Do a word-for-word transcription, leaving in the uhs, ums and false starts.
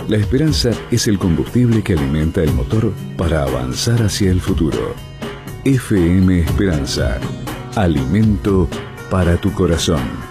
La esperanza es el combustible que alimenta el motor para avanzar hacia el futuro. F M Esperanza. Alimento para tu corazón.